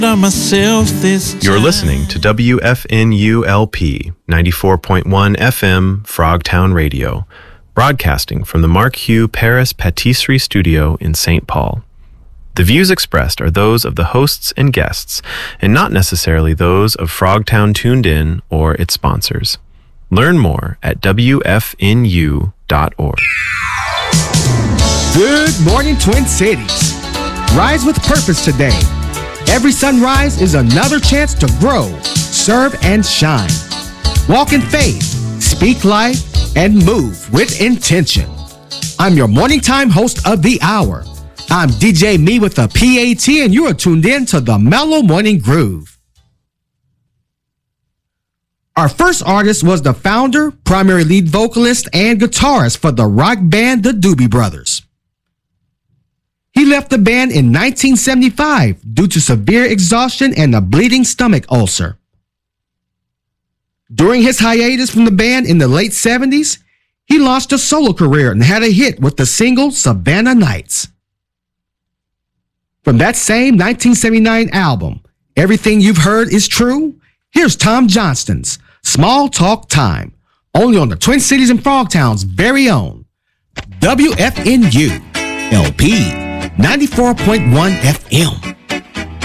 You're listening to WFNULP 94.1 FM Frogtown Radio, broadcasting from the Mark Hugh Paris Patisserie Studio in St. Paul. The views expressed are those of the hosts and guests, and not necessarily those of Frogtown Tuned In or its sponsors. Learn more at WFNU.org. Good morning, Twin Cities. Rise with purpose today. Every sunrise is another chance to grow, serve, and shine. Walk in faith, speak life, and move with intention. I'm your morning time host of the hour. I'm DJ Me with a PAT, and you are tuned in to the Mellow Morning Groove. Our first artist was the founder, primary lead vocalist, and guitarist for the rock band The Doobie Brothers. He left the band in 1975 due to severe exhaustion and a bleeding stomach ulcer. During his hiatus from the band in the late 70s, he launched a solo career and had a hit with the single Savannah Nights. From that same 1979 album, Everything You've Heard Is True, here's Tom Johnston's Small Talk Time, only on the Twin Cities and Frogtown's very own WFNU LP 94.1 FM.